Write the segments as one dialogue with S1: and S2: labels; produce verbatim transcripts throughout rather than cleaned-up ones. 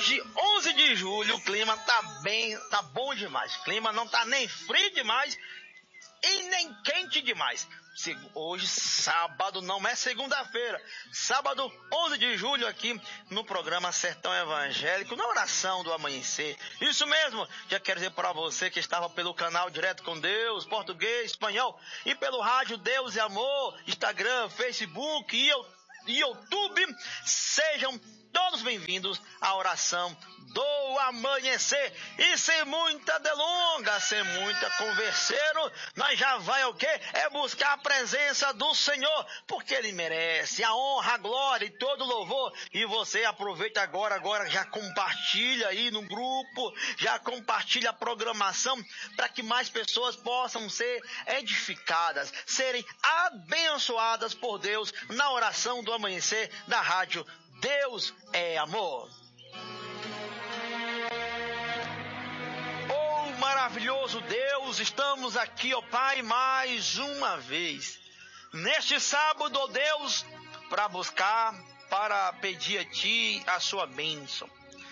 S1: Hoje, onze de julho, o clima tá bem, tá bom demais. O clima não tá nem frio demais e nem quente demais. Hoje, sábado, não é segunda-feira. Sábado, onze de julho, aqui no programa Sertão Evangélico, na oração do amanhecer. Isso mesmo, já quero dizer para você que estava pelo canal Direto com Deus, português, espanhol, e pelo rádio Deus e Amor, Instagram, Facebook e YouTube. Sejam todos bem-vindos à oração do amanhecer. E sem muita delonga, sem muita converseiro, nós já vai o quê? É buscar a presença do Senhor, porque Ele merece a honra, a glória e todo o louvor. E você aproveita agora, agora já compartilha aí no grupo, já compartilha a programação, para que mais pessoas possam ser edificadas, serem abençoadas por Deus na oração do amanhecer da rádio Deus é Amor. Oh, maravilhoso Deus, estamos aqui, ó Pai, mais uma vez, neste sábado, ó Deus, para buscar, para pedir a Ti a Sua bênção.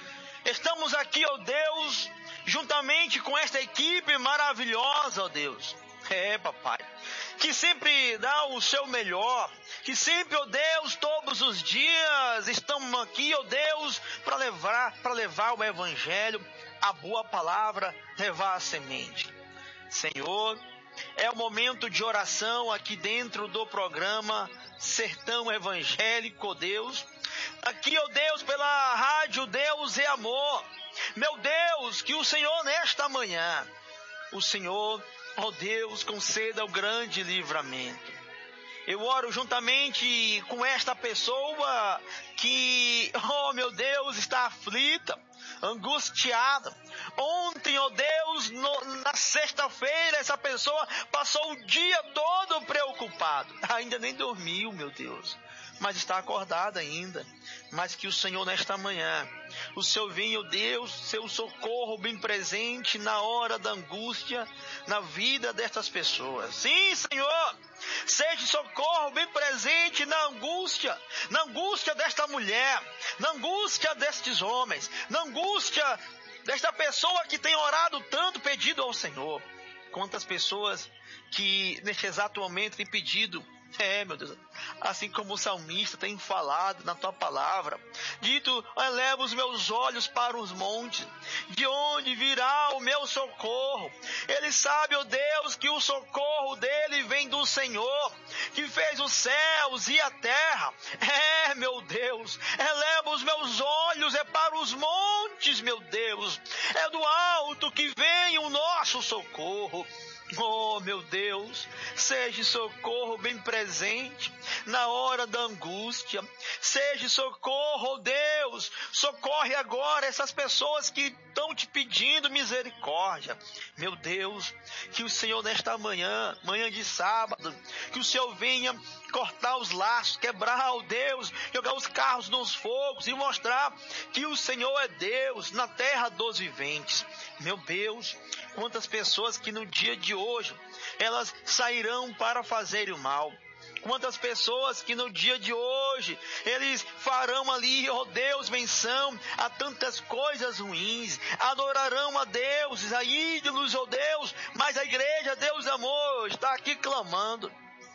S1: Estamos aqui, ó Deus, juntamente com esta equipe maravilhosa, ó Deus. É, papai, que sempre dá o seu melhor, que sempre, ó Deus, todos os dias estamos aqui, ó Deus, para levar, para levar o evangelho, a boa palavra, levar a semente. Senhor, é o momento de oração aqui dentro do programa Sertão Evangélico, ó Deus. Aqui, ó Deus, pela rádio Deus é Amor. Meu Deus, que o Senhor nesta manhã, o Senhor, ó Deus, conceda o grande livramento. Eu oro juntamente com esta pessoa que, oh meu Deus, está aflita, angustiada. Ontem, ó Deus, no, na sexta-feira, essa pessoa passou o dia todo preocupado. Ainda nem dormiu, meu Deus, mas está acordada ainda. Mas que o Senhor nesta manhã, o Senhor venha, ó Deus, seu socorro bem presente na hora da angústia, na vida destas pessoas. Sim, Senhor, seja socorro bem presente na angústia, na angústia desta mulher, na angústia destes homens, na angústia desta pessoa que tem orado tanto, pedido ao Senhor. Quantas pessoas que neste exato momento têm pedido, é, meu Deus, assim como o salmista tem falado na tua palavra, dito, eleva os meus olhos para os montes, de onde virá o meu socorro? Ele sabe, ó Deus, que o socorro dele vem do Senhor, que fez os céus e a terra. É, meu Deus, eleva os meus olhos é para os montes, meu Deus, é do alto que vem o nosso socorro. Oh, meu Deus, seja socorro bem presente na hora da angústia. Seja socorro, oh Deus, socorre agora essas pessoas que estão te pedindo misericórdia. Meu Deus, que o Senhor nesta manhã, manhã de sábado, que o Senhor venha cortar os laços, quebrar, oh Deus, jogar os carros nos fogos e mostrar que o Senhor é Deus na terra dos viventes. Meu Deus, quantas pessoas que no dia de hoje elas sairão para fazer o mal. Quantas pessoas que no dia de hoje eles farão ali, ó Deus, menção a tantas coisas ruins, adorarão a Deus, a ídolos, ó Deus, mas a igreja Deus Amor está aqui clamando.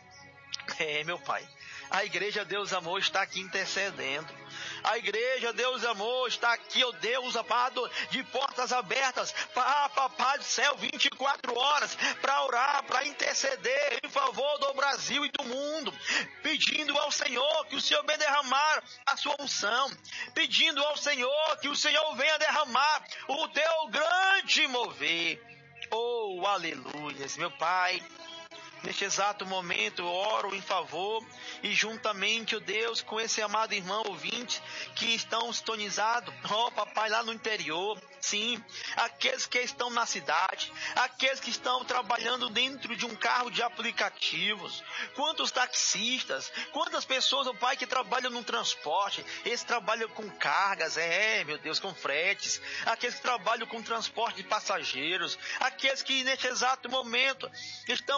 S1: É, meu Pai, a igreja Deus Amor está aqui intercedendo. A igreja Deus Amor está aqui, ó Deus amado, de portas abertas para Papai do Céu, vinte e quatro horas, para orar, para interceder em favor do Brasil e do mundo, pedindo ao Senhor que o Senhor venha derramar a sua unção, pedindo ao Senhor que o Senhor venha derramar o teu grande mover. Oh, aleluia, meu Pai. Neste exato momento eu oro em favor e juntamente, ó Deus, com esse amado irmão ouvinte que estão sintonizados, ó papai, lá no interior, sim, aqueles que estão na cidade, aqueles que estão trabalhando dentro de um carro de aplicativos, quantos taxistas, quantas pessoas, ó pai, que trabalham no transporte, eles trabalham com cargas, é, meu Deus, com fretes, aqueles que trabalham com transporte de passageiros, aqueles que neste exato momento estão ali com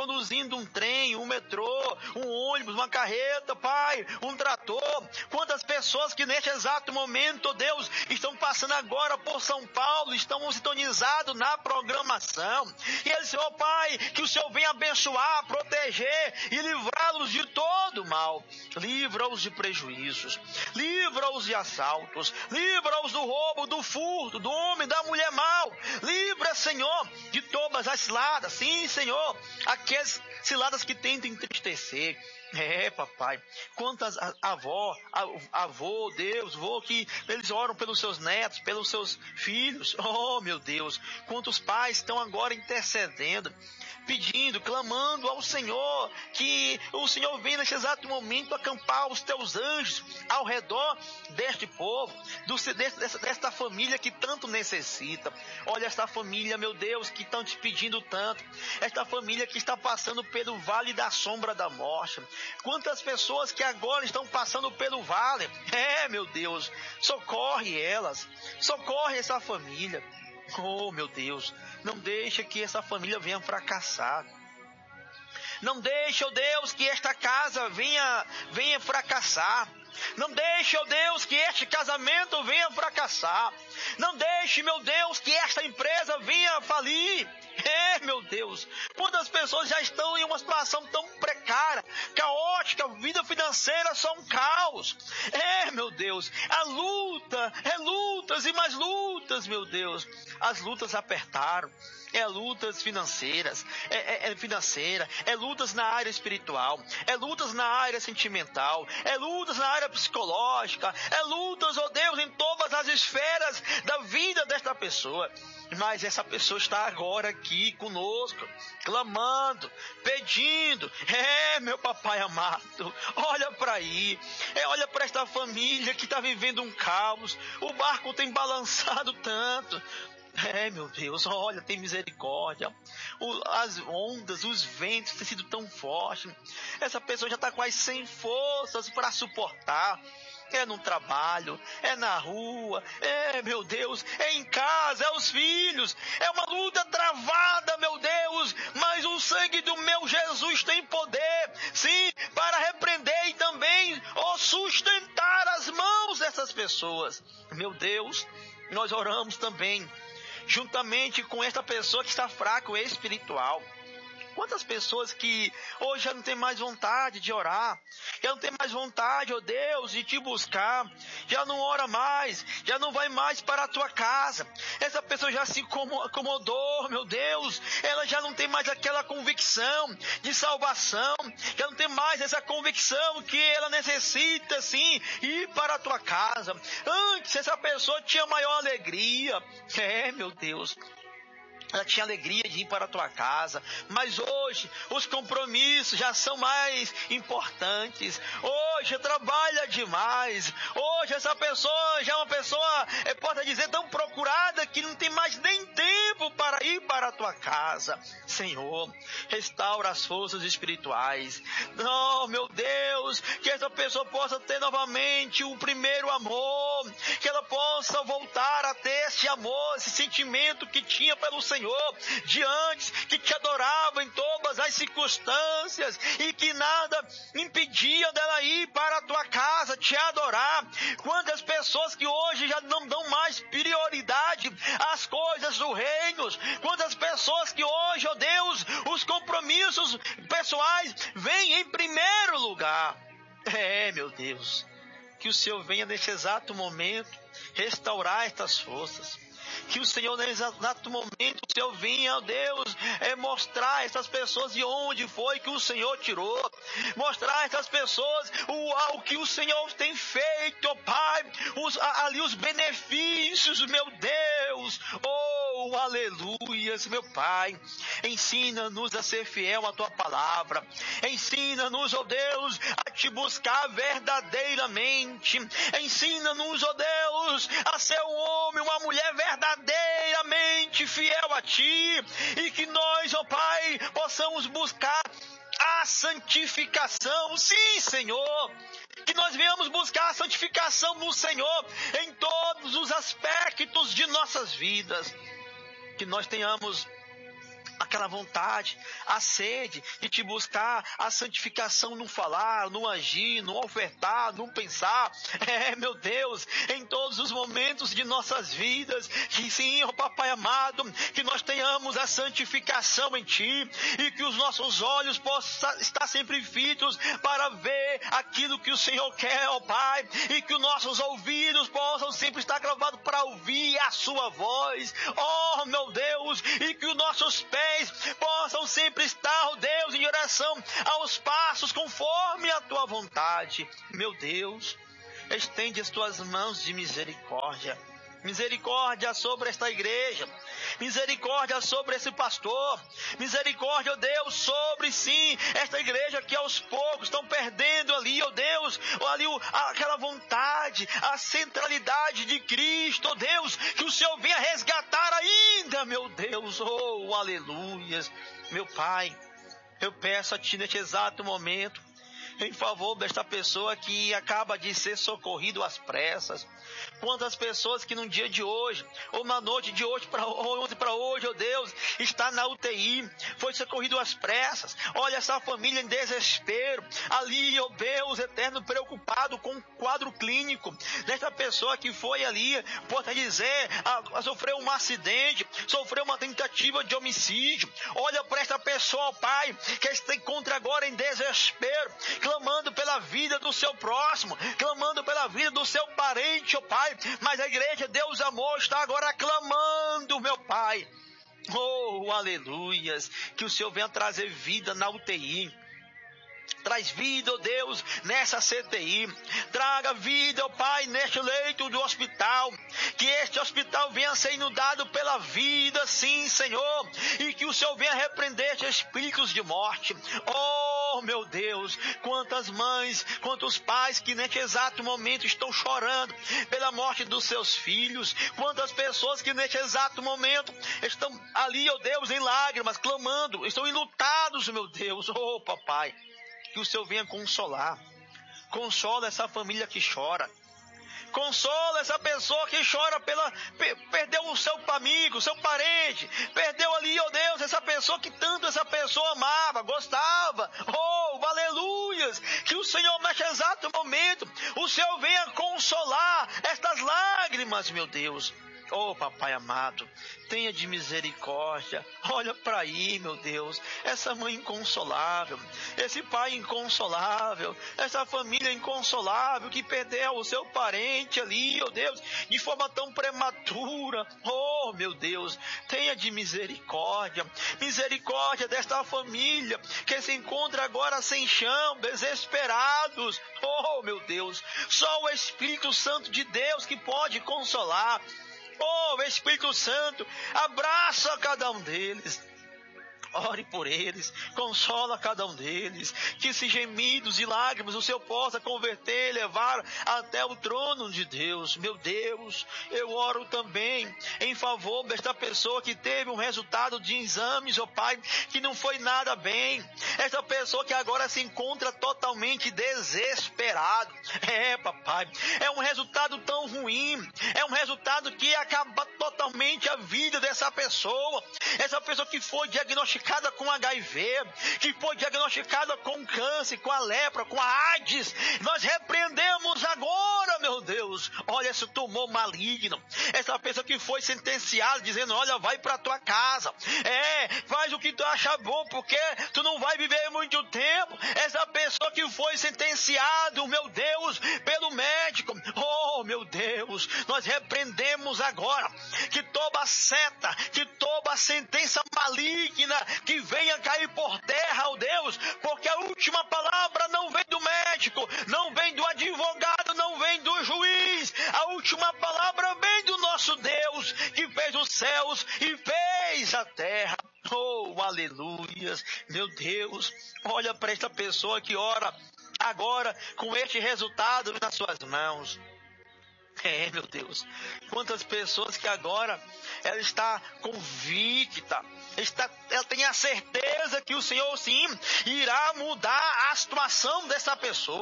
S1: conduzindo um trem, um metrô, um ônibus, uma carreta, Pai, um trator. Quantas pessoas que neste exato momento, Deus, estão passando agora por São Paulo, estão sintonizados na programação. E eles, ó Pai, que o Senhor venha abençoar, proteger e livrá-los de todo mal. Livra-os de prejuízos, livra-os de assaltos, livra-os do roubo, do furto, do homem, da mulher mau. Livra, Senhor, de todas as ciladas. Sim, Senhor, aquelas ciladas que tentam entristecer. É, papai, quantas avó, avô, Deus, vô, que eles oram pelos seus netos, pelos seus filhos. Oh, meu Deus, quantos pais estão agora intercedendo, pedindo, clamando ao Senhor, que o Senhor venha neste exato momento acampar os teus anjos ao redor deste povo, do, desta, desta família que tanto necessita. Olha esta família, meu Deus, que estão te pedindo tanto, esta família que está passando pelo vale da sombra da morte. Quantas pessoas que agora estão passando pelo vale, é, meu Deus, socorre elas, socorre essa família. Oh, meu Deus, não deixa que essa família venha fracassar. Não deixa, oh Deus, que esta casa venha, venha fracassar. Não deixe, ó Deus, que este casamento venha fracassar. Não deixe, meu Deus, que esta empresa venha falir. É, meu Deus, quantas pessoas já estão em uma situação tão precária, caótica, vida financeira só um caos. É, meu Deus, a luta, é lutas e mais lutas, meu Deus. As lutas apertaram. É lutas financeiras, é, é, é financeira, é lutas na área espiritual, é lutas na área sentimental, é lutas na área psicológica, é lutas, ó Deus, em todas as esferas da vida desta pessoa. Mas essa pessoa está agora aqui conosco, clamando, pedindo. É, meu papai amado, olha para aí, é, olha para esta família que está vivendo um caos, o barco tem balançado tanto. É, meu Deus, olha, tem misericórdia. O, as ondas, os ventos têm sido tão fortes. Essa pessoa já está quase sem forças para suportar. É no trabalho, é na rua, é, meu Deus, é em casa, é os filhos. É uma luta travada, meu Deus, mas o sangue do meu Jesus tem poder, sim, para repreender e também oh, sustentar as mãos dessas pessoas. Meu Deus, nós oramos também juntamente com esta pessoa que está fraca, espiritual. Quantas pessoas que hoje já não tem mais vontade de orar, já não tem mais vontade, ó Deus, de te buscar, já não ora mais, já não vai mais para a tua casa. Essa pessoa já se acomodou, meu Deus, ela já não tem mais aquela convicção de salvação, já não tem mais essa convicção que ela necessita, sim, ir para a tua casa. Antes essa pessoa tinha maior alegria, é, meu Deus, ela tinha alegria de ir para a tua casa, mas hoje os compromissos já são mais importantes. Hoje trabalha demais. Hoje essa pessoa já é uma pessoa, é, pode dizer, tão procurada que não tem mais nem tempo para ir para a tua casa. Senhor, restaura as forças espirituais. Oh, meu Deus, que essa pessoa possa ter novamente o primeiro amor, que ela possa voltar a ter esse amor, esse sentimento que tinha pelo Senhor de antes, que te adorava em todas as circunstâncias e que nada impedia dela ir para a tua casa te adorar. Quantas pessoas que hoje já não dão mais prioridade às coisas do reino, quantas pessoas que hoje, ó Deus, os compromissos pessoais vêm em primeiro lugar. É, meu Deus, que o Senhor venha neste exato momento restaurar estas forças. Que o Senhor, nesse exato momento, o Senhor venha, ó Deus, é, mostrar a essas pessoas de onde foi que o Senhor tirou. Mostrar a essas pessoas o, o que o Senhor tem feito, ó Pai. Os, ali os benefícios, meu Deus. Oh, aleluias, meu Pai. Ensina-nos a ser fiel à Tua palavra. Ensina-nos, ó Deus, a Te buscar verdadeiramente. Ensina-nos, ó Deus, a ser um homem, uma mulher verdadeira. verdadeiramente fiel a Ti, e que nós, ó Pai, possamos buscar a santificação. Sim, Senhor, que nós venhamos buscar a santificação no Senhor em todos os aspectos de nossas vidas, que nós tenhamos aquela vontade, a sede de te buscar, a santificação no falar, no agir, no ofertar, no pensar. É, meu Deus, em todos os momentos de nossas vidas, que sim, ó Papai amado, que nós tenhamos a santificação em Ti e que os nossos olhos possam estar sempre fitos para ver aquilo que o Senhor quer, ó Pai, e que os nossos ouvidos possam sempre estar gravados para ouvir a Sua voz, ó meu Deus, e que os nossos pés possam sempre estar, ó Deus, em direção aos passos conforme a Tua vontade. Meu Deus, estende as Tuas mãos de misericórdia. Misericórdia sobre esta igreja, misericórdia sobre esse pastor, misericórdia, ó Deus, sobre sim, esta igreja que aos poucos estão perdendo ali, ó Deus, ali aquela vontade, a centralidade de Cristo, ó Deus, que o Senhor venha resgatar ainda, meu Deus, oh, aleluias, meu Pai, eu peço a Ti neste exato momento, em favor desta pessoa que acaba de ser socorrido às pressas. Quantas pessoas que no dia de hoje, ou na noite de hoje para ontem para hoje, ó Deus, está na U T I, foi socorrido às pressas. Olha essa família em desespero, ali, ó Deus eterno, preocupado com o quadro clínico desta pessoa que foi ali, pode dizer, a, a sofreu um acidente, sofreu uma tentativa de homicídio. Olha para esta pessoa, ó Pai, que se encontra agora em desespero, clamando pela vida do seu próximo, clamando pela vida do seu parente, ó Pai, mas a igreja Deus Amor está agora clamando, meu Pai, oh, aleluias, que o Senhor venha trazer vida na U T I, traz vida, ó Deus, nessa C T I, traga vida, ó Pai, neste leito do hospital, que este hospital venha ser inundado pela vida, sim, Senhor, e que o Senhor venha repreender estes espíritos de morte. Oh, meu Deus, quantas mães, quantos pais que neste exato momento estão chorando pela morte dos seus filhos, quantas pessoas que neste exato momento estão ali, ó Deus, em lágrimas, clamando, estão enlutados, meu Deus, oh, papai, que o Senhor venha consolar, consola essa família que chora, consola essa pessoa que chora pela, per, perdeu o seu amigo, o seu parente, perdeu ali, ó Deus, essa pessoa que tanto essa pessoa amava, gostava, oh, aleluias, que o Senhor neste exato momento, o Senhor venha consolar estas lágrimas, meu Deus. Oh, papai amado, tenha de misericórdia, olha para aí, meu Deus, essa mãe inconsolável, esse pai inconsolável, essa família inconsolável que perdeu o seu parente ali, oh Deus, de forma tão prematura. Oh, meu Deus, tenha de misericórdia, misericórdia desta família que se encontra agora sem chão, desesperados. Oh, meu Deus, só o Espírito Santo de Deus que pode consolar. Oh, Espírito Santo, abraça cada um deles. Ore por eles, consola cada um deles, que esses gemidos e lágrimas o Senhor possa converter e levar até o trono de Deus. Meu Deus, eu oro também em favor desta pessoa que teve um resultado de exames, ó Pai, que não foi nada bem. Esta pessoa que agora se encontra totalmente desesperado. É, papai, é um resultado tão ruim, é um resultado que acaba totalmente a vida dessa pessoa. Essa pessoa que foi diagnosticada com H I V, que foi diagnosticada com câncer, com a lepra, com a AIDS, nós repreendemos agora, meu Deus, olha esse tumor maligno, essa pessoa que foi sentenciada, dizendo, olha, vai para tua casa, é, faz o que tu acha bom, porque tu não vai viver muito tempo. Essa pessoa que foi sentenciada, meu Deus, pelo médico, oh, meu Deus, nós repreendemos agora, que toda seta, que toda sentença maligna, que venha cair por terra, ó Deus, porque a última palavra não vem do médico, não vem do advogado, não vem do juiz, a última palavra vem do nosso Deus, que fez os céus e fez a terra. Oh, aleluias, meu Deus, olha para esta pessoa que ora agora com este resultado nas suas mãos. É, meu Deus, quantas pessoas que agora ela está convicta, está, ela tem a certeza que o Senhor sim irá mudar a situação dessa pessoa.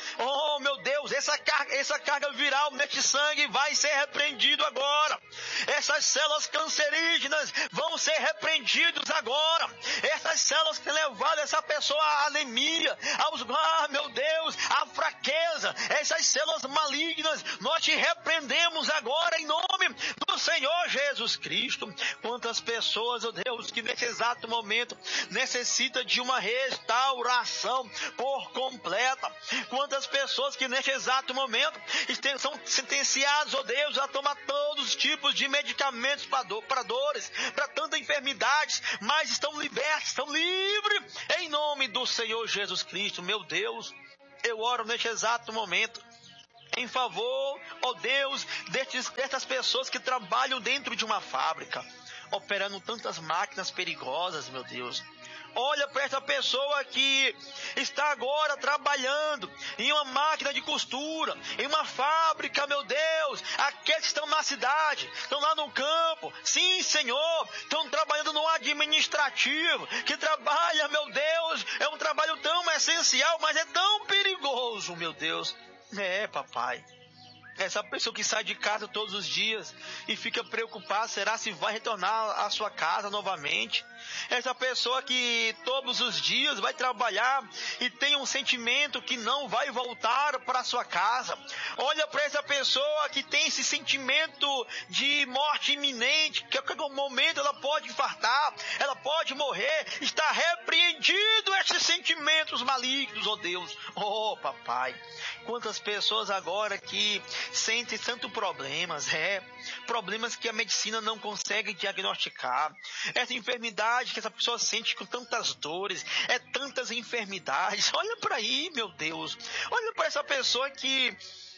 S1: Oh, meu Deus, essa carga, essa carga viral neste sangue vai ser repreendido agora. Essas células cancerígenas vão ser repreendidas agora. Essas células que têm levado essa pessoa à anemia, aos, ah, meu Deus, à fraqueza, essas células malignas, nós te repreendemos agora em nome do Senhor Jesus Cristo. Quantas pessoas, oh Deus, que nesse exato momento necessita de uma restauração por completa. Quantas pessoas que neste exato momento são sentenciadas, oh Deus, a tomar todos os tipos de medicamentos para dor, para dores, para tantas enfermidades, mas estão libertos, estão livres em nome do Senhor Jesus Cristo. Meu Deus, eu oro neste exato momento em favor, ó Deus, destes, destas pessoas que trabalham dentro de uma fábrica, operando tantas máquinas perigosas, meu Deus. Olha para essa pessoa que está agora trabalhando em uma máquina de costura, em uma fábrica, meu Deus. Aqueles que estão na cidade, estão lá no campo. Sim, Senhor, estão trabalhando no administrativo, que trabalha, meu Deus, é um trabalho tão essencial, mas é tão perigoso, meu Deus. É, papai. Essa pessoa que sai de casa todos os dias e fica preocupada, será se vai retornar à sua casa novamente? Essa pessoa que todos os dias vai trabalhar e tem um sentimento que não vai voltar para a sua casa. Olha para essa pessoa que tem esse sentimento de morte iminente, que a qualquer momento ela pode infartar, ela pode morrer. Está repreendido esses sentimentos malignos, ó Deus. Oh, papai, quantas pessoas agora que sentem tantos problemas, é, problemas que a medicina não consegue diagnosticar. Essa enfermidade que essa pessoa sente com tantas dores, é tantas enfermidades. Olha para aí, meu Deus. Olha para essa pessoa que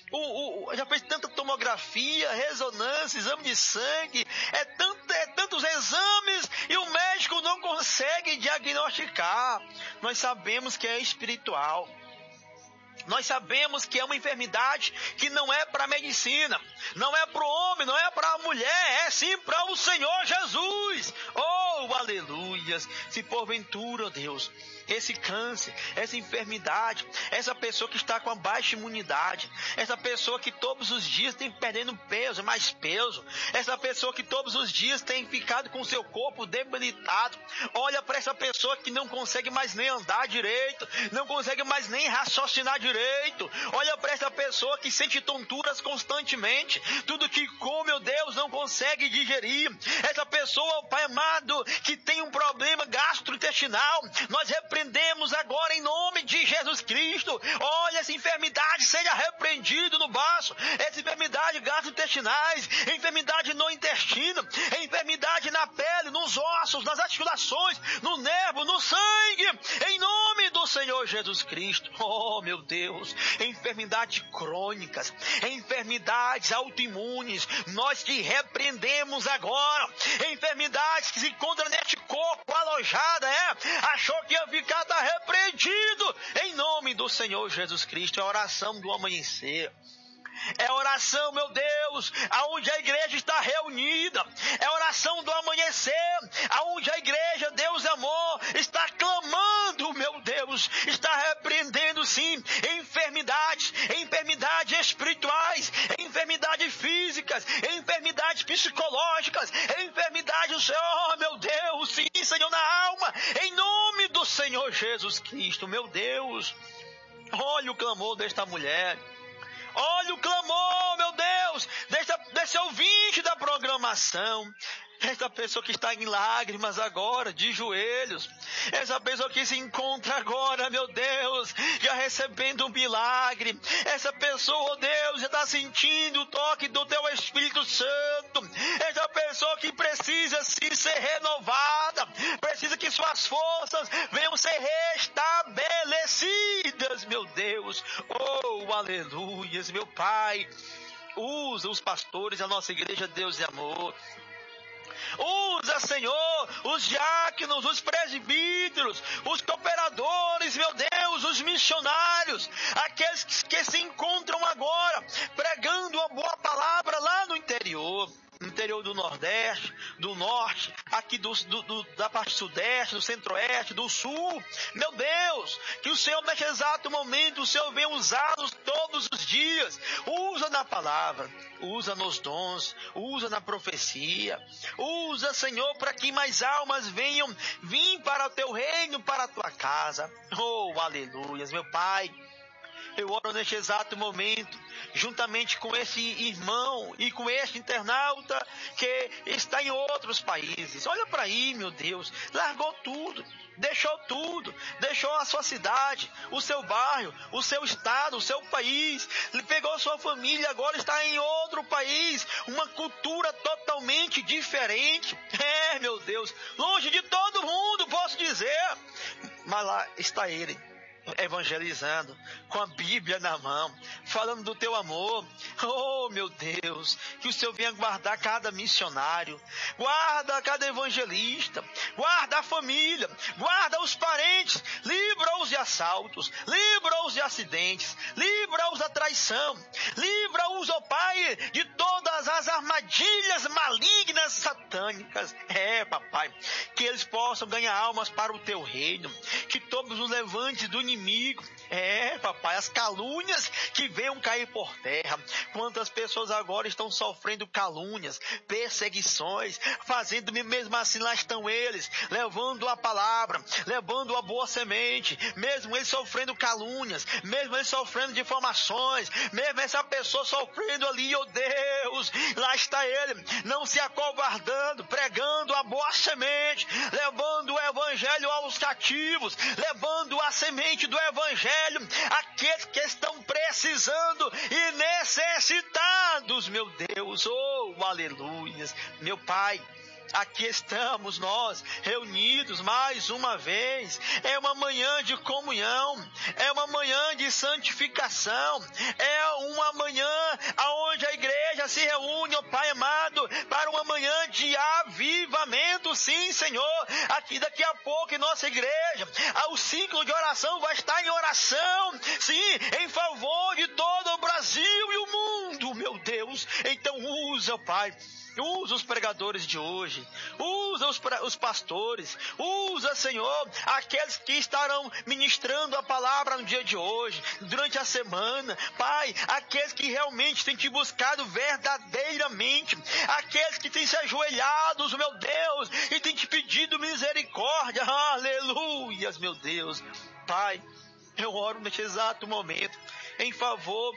S1: o, o, já fez tanta tomografia, ressonância, exame de sangue, é, tanto, é tantos exames e o médico não consegue diagnosticar. Nós sabemos que é espiritual. Nós sabemos que é uma enfermidade que não é para a medicina, não é para o homem, não é para a mulher, é sim para o Senhor Jesus. Oh, aleluias! Se porventura, Deus, esse câncer, essa enfermidade, essa pessoa que está com a baixa imunidade, essa pessoa que todos os dias tem perdendo peso, mais peso, essa pessoa que todos os dias tem ficado com seu corpo debilitado, olha para essa pessoa que não consegue mais nem andar direito, não consegue mais nem raciocinar direito, olha para essa pessoa que sente tonturas constantemente, tudo que come, meu Deus, não consegue digerir, essa pessoa, Pai amado, que tem um problema gastrointestinal, nós repreendemos agora em nome de Jesus Cristo. Olha, essa enfermidade seja repreendida no baço, essa enfermidade gastrointestinais, enfermidade no intestino, enfermidade na pele, nos ossos, nas articulações, no nervo, no sangue, em nome do Senhor Jesus Cristo. Oh, meu Deus, enfermidades crônicas, enfermidades autoimunes, nós te repreendemos agora, enfermidades que se encontram neste corpo alojada, é, achou que ia ficar, está repreendido em nome do Senhor Jesus Cristo. É a oração do amanhecer, é a oração, meu Deus, aonde a igreja está reunida, é a oração do amanhecer, aonde a igreja, Deus amor, está clamando, meu Deus, está repreendendo sim enfermidades, enfermidades espirituais, enfermidades físicas, enfermidades psicológicas, enfermidades, oh meu Deus, sim Senhor, na alma, em nome do Senhor Jesus Cristo. Meu Deus, olha o clamor desta mulher. Olha o clamor, meu Deus, desse, desse ouvinte da programação. Essa pessoa que está em lágrimas agora, de joelhos. Essa pessoa que se encontra agora, meu Deus, já recebendo um milagre. Essa pessoa, oh Deus, já está sentindo o toque do Teu Espírito Santo. Essa pessoa que precisa sim ser renovada. Precisa que suas forças venham ser restabelecidas, meu Deus. Oh, aleluias, meu Pai. Usa os pastores da nossa igreja, Deus e amor. Usa, Senhor, os diáconos, os presbíteros, os cooperadores, meu Deus, os missionários, aqueles que, que se encontram agora pregando a boa palavra lá no interior, no interior interior do Nordeste, do Norte, aqui do, do, do, da parte Sudeste, do Centro-Oeste, do Sul. Meu Deus, que o Senhor neste exato momento, o Senhor venha usá-los todos os dias. Usa na palavra, usa nos dons, usa na profecia. Usa, Senhor, para que mais almas venham vir para o teu reino, para a tua casa. Oh, aleluias, meu Pai. Eu oro neste exato momento, juntamente com esse irmão e com este internauta que está em outros países. Olha para aí, meu Deus, largou tudo, deixou tudo, deixou a sua cidade, o seu bairro, o seu estado, o seu país, pegou sua família, agora está em outro país, uma cultura totalmente diferente. É, meu Deus, longe de todo mundo, posso dizer, mas lá está ele, evangelizando, com a Bíblia na mão, falando do teu amor. Oh, meu Deus, que o Senhor venha guardar cada missionário, guarda cada evangelista, guarda a família, guarda os parentes, livra-os de assaltos, livra-os de acidentes, livra-os da traição, livra-os, ó Pai, de todas as armadilhas malignas, satânicas. É, papai, que eles possam ganhar almas para o teu reino, que todos os levantes do inimigo, é, papai, as calúnias que venham cair por terra. Quantas pessoas agora estão sofrendo calúnias, perseguições, fazendo mesmo assim, lá estão eles, levando a palavra, levando a boa semente, mesmo eles sofrendo calúnias, mesmo eles sofrendo difamações, mesmo essa pessoa sofrendo ali, oh Deus, lá está ele, não se acovardando, pregando a boa semente, levando o evangelho aos cativos, levando a semente do evangelho àqueles que estão precisando e necessitados, meu Deus. Oh, aleluias, meu Pai. Aqui estamos nós, reunidos mais uma vez. É uma manhã de comunhão, é uma manhã de santificação, é uma manhã onde a igreja se reúne, ó Pai amado, para uma manhã de avivamento. Sim, Senhor, aqui daqui a pouco em nossa igreja, o ciclo de oração vai estar em oração, sim, em favor de todo o Brasil e o mundo, meu Deus. Então usa, Pai, usa os pregadores de hoje, usa os, os pastores, usa, Senhor, aqueles que estarão ministrando a palavra no dia de hoje, durante a semana, Pai, aqueles que realmente têm te buscado verdadeiramente, aqueles que têm se ajoelhados, meu Deus, e têm te pedido misericórdia, aleluias, meu Deus. Pai, eu oro neste exato momento em favor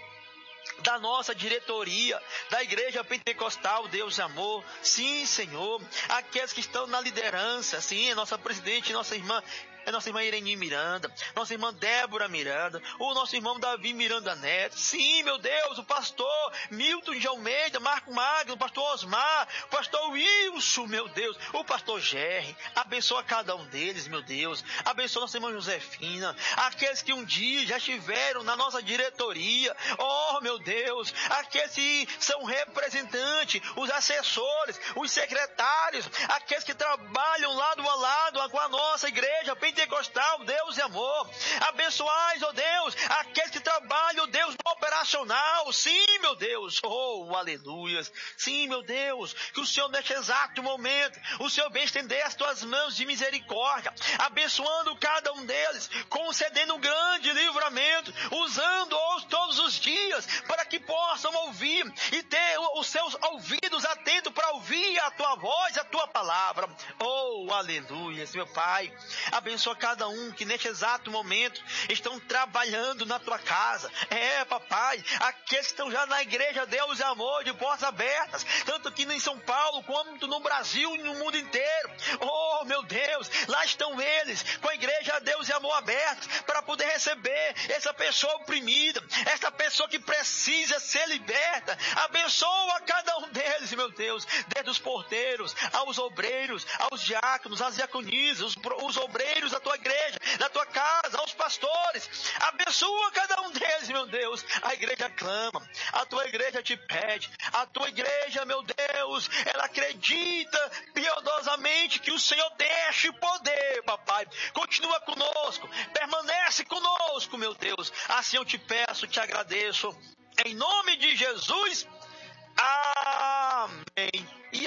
S1: da nossa diretoria, da Igreja Pentecostal Deus e Amor. Sim, Senhor, aqueles que estão na liderança, sim, a nossa presidente, nossa irmã, a nossa irmã Irene Miranda, nossa irmã Débora Miranda, o nosso irmão Davi Miranda Neto, sim, meu Deus, o pastor Milton de Almeida, Marco Magno, o pastor Osmar, o pastor Wilson, meu Deus, o pastor Gerry, abençoa cada um deles, meu Deus, abençoa nossa irmã Josefina, aqueles que um dia já estiveram na nossa diretoria, oh, meu Deus, aqueles que são representantes, os assessores, os secretários, aqueles que trabalham lado a lado com a nossa igreja Pentecostal, Deus e Amor. Abençoais, ó Deus, aqueles que trabalham, Deus, no operacional. Sim, meu Deus. Oh, aleluias. Sim, meu Deus, que o Senhor neste exato momento, o Senhor vem estender as tuas mãos de misericórdia, abençoando cada um deles, concedendo um grande livramento, usando-os todos os dias, para que possam ouvir e ter os seus ouvidos atentos para ouvir a tua voz, a tua palavra. Oh, aleluias, meu Pai. Abençoa cada um que neste exato momento estão trabalhando na tua casa. É, papai, aqueles que estão já na igreja Deus e Amor, de portas abertas, tanto aqui em São Paulo, quanto no Brasil e no mundo inteiro. Oh, meu Deus, lá estão eles, com a igreja Deus e Amor aberta, para poder receber essa pessoa oprimida, essa pessoa que precisa ser liberta. Abençoa cada um deles, meu Deus, desde os porteiros, aos obreiros, aos diáconos, às diaconisas, os, os obreiros da tua igreja, da tua casa, aos pastores. Abençoa cada um deles, meu Deus. A igreja clama, a tua igreja te pede, a tua igreja, meu Deus, ela acredita piedosamente que o Senhor deixe poder, papai. Continua conosco, permanece conosco, meu Deus. Assim eu te peço, te agradeço, em nome de Jesus. Amém. E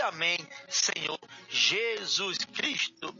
S1: Amém, Senhor Jesus Cristo.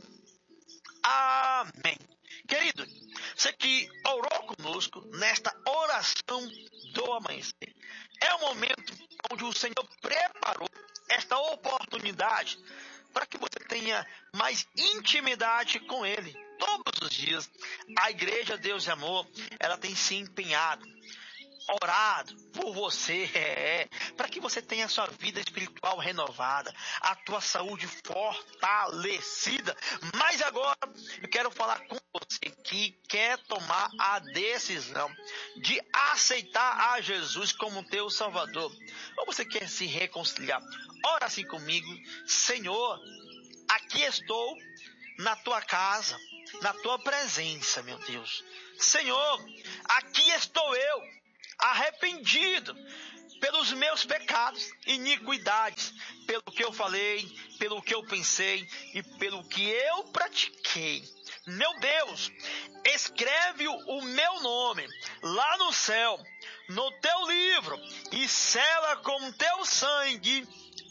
S1: Amém. Querido, você que orou conosco nesta oração do amanhecer, é o momento onde o Senhor preparou esta oportunidade para que você tenha mais intimidade com Ele. Todos os dias, a Igreja Deus e Amor, ela tem se empenhado, orado por você, é, para que você tenha a sua vida espiritual renovada, a tua saúde fortalecida. Mas agora eu quero falar com você que quer tomar a decisão de aceitar a Jesus como teu Salvador, ou você quer se reconciliar. Ora assim comigo: Senhor, aqui estou na tua casa, na tua presença, meu Deus. Senhor, aqui estou eu, arrependido pelos meus pecados, iniquidades, pelo que eu falei, pelo que eu pensei e pelo que eu pratiquei. Meu Deus, escreve o meu nome lá no céu, no teu livro, e sela com teu sangue.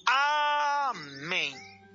S1: Amém.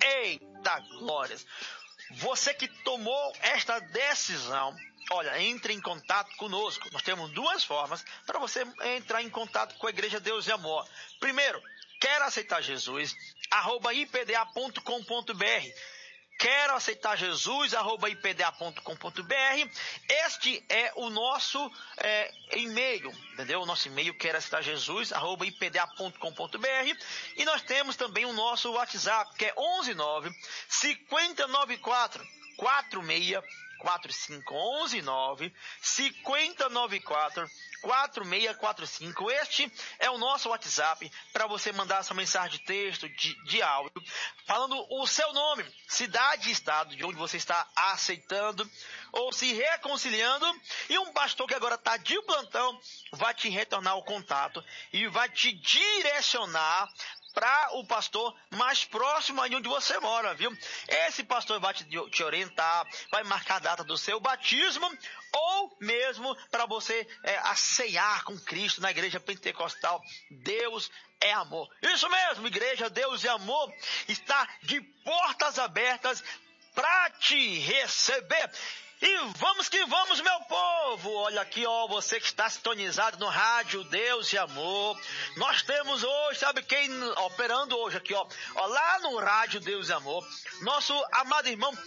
S1: Eita glórias. Você que tomou esta decisão, olha, entre em contato conosco. Nós temos duas formas para você entrar em contato com a Igreja Deus e Amor. Primeiro, quer aceitar Jesus, arroba i p d a ponto com ponto b r. Quero aceitar Jesus, arroba i p d a ponto com ponto b r. Este é o nosso é, e-mail, entendeu? O nosso e-mail, quero aceitar Jesus, arroba i p d a ponto com ponto b r. E nós temos também o nosso WhatsApp, que é onze nove cinco nove quatro quatro seis quatro cinco. onze nove cinco nove quatro quatro seis quatro cinco. Este é o nosso WhatsApp para você mandar essa mensagem de texto, de, de áudio, falando o seu nome, cidade e estado de onde você está aceitando ou se reconciliando. E um pastor que agora está de plantão vai te retornar o contato e vai te direcionar para o pastor mais próximo aí onde você mora, viu? Esse pastor vai te, te orientar, vai marcar a data do seu batismo, ou mesmo para você é, aceiar com Cristo na Igreja Pentecostal Deus é Amor. Isso mesmo, Igreja Deus e Amor está de portas abertas para te receber. E vamos que vamos, meu povo. Olha aqui, ó, você que está sintonizado no rádio Deus e Amor. Nós temos hoje, sabe quem operando hoje aqui, ó, ó lá no rádio Deus e Amor, nosso amado irmão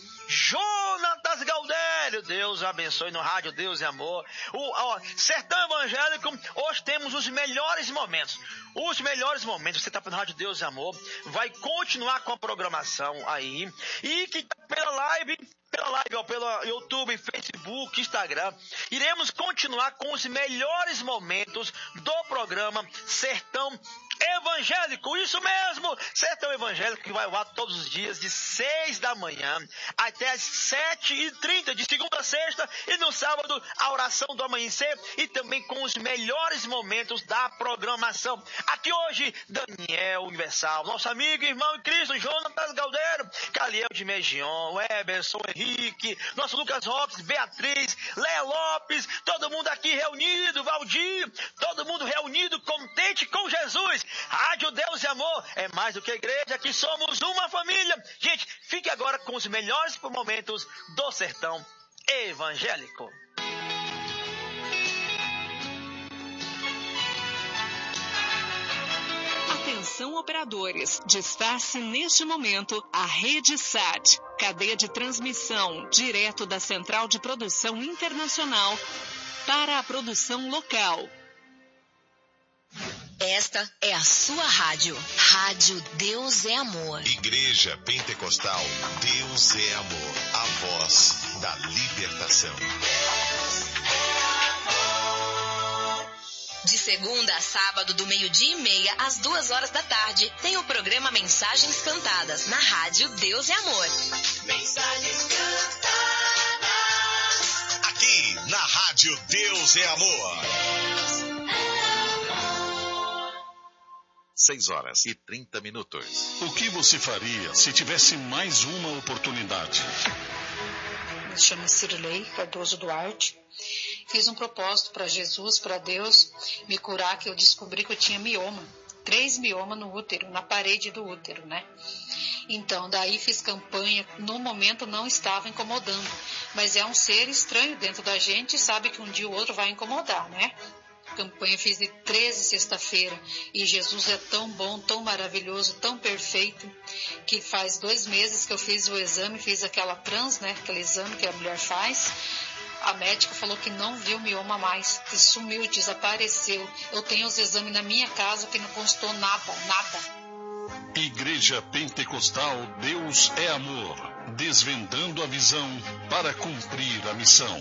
S1: Jonatas Gaudério. Deus abençoe no rádio Deus e Amor. O ó, Sertão Evangélico, hoje temos os melhores momentos. Os melhores momentos, você está no rádio Deus e Amor, vai continuar com a programação aí. E que pela live, pela live, ó, pelo YouTube, Facebook, Instagram, iremos continuar com os melhores momentos do programa Sertão Evangélico. Isso mesmo, Sertão Evangélico, que vai ao ar todos os dias de seis da manhã até as sete e trinta, de segunda a sexta, e no sábado a oração do amanhecer, e também com os melhores momentos da programação. Aqui hoje, Daniel Universal, nosso amigo, irmão em Cristo, Jonatas Gaudério, Caliel de Megion, Eberson Henrique, nosso Lucas Lopes, Beatriz, Léa Lopes, todo mundo aqui reunido, Valdir, todo mundo reunido, contente com Jesus. Rádio Deus e Amor é mais do que igreja, aqui somos uma família. Gente, fique agora com os melhores momentos do Sertão Evangélico.
S2: Atenção, operadores, disfarce neste momento a Rede Sat, cadeia de transmissão direto da Central de Produção Internacional para a produção local.
S3: Esta é a sua rádio. Rádio Deus é Amor.
S4: Igreja Pentecostal Deus é Amor. A voz da libertação.
S3: Deus é amor. De segunda a sábado, do meio-dia e meia às duas horas da tarde, tem o programa Mensagens Cantadas na Rádio Deus é Amor. Mensagens cantadas.
S4: Aqui na Rádio Deus é Amor.
S3: Deus
S4: seis horas e trinta minutos.
S5: O que você faria se tivesse mais uma oportunidade?
S6: Me chamo Cirlei Cardoso Duarte. Fiz um propósito para Jesus, para Deus, me curar, que eu descobri que eu tinha mioma. três miomas no útero, na parede do útero, né? Então, daí fiz campanha, no momento não estava incomodando, mas é um ser estranho dentro da gente e sabe que um dia ou outro vai incomodar, né? Campanha fiz de treze sexta-feira e Jesus é tão bom, tão maravilhoso, tão perfeito, que faz dois meses que eu fiz o exame, fiz aquela trans, né? Aquele exame que a mulher faz. A médica falou que não viu mioma mais, que sumiu, desapareceu. Eu tenho os exames na minha casa que não constou nada, nada.
S5: Igreja Pentecostal Deus é Amor, desvendando a visão para cumprir a missão.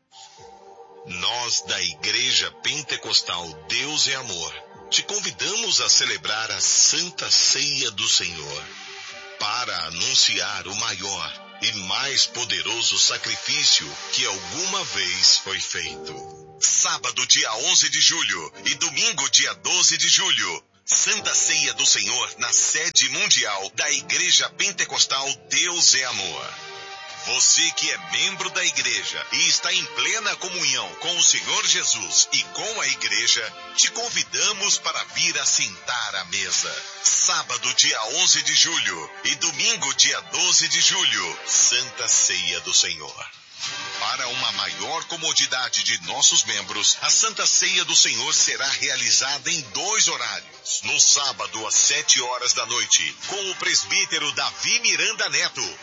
S4: Nós da Igreja Pentecostal Deus é Amor te convidamos a celebrar a Santa Ceia do Senhor para anunciar o maior e mais poderoso sacrifício que alguma vez foi feito. Sábado, dia onze de julho e domingo, dia doze de julho. Santa Ceia do Senhor na sede mundial da Igreja Pentecostal Deus é Amor. Você que é membro da igreja e está em plena comunhão com o Senhor Jesus e com a igreja, te convidamos para vir assentar à mesa. Sábado, dia onze de julho e domingo, dia doze de julho, Santa Ceia do Senhor. Para uma maior comodidade de nossos membros, a Santa Ceia do Senhor será realizada em dois horários. No sábado, às sete horas da noite, com o presbítero Davi Miranda Neto.